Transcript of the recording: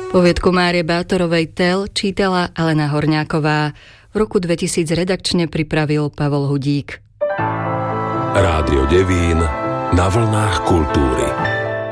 Poviedku Márie Bátorovej Tel čítala Alena Horňáková. V roku 2000 redakčne pripravil Pavol Hudík. Rádio Devín na vlnách kultúry.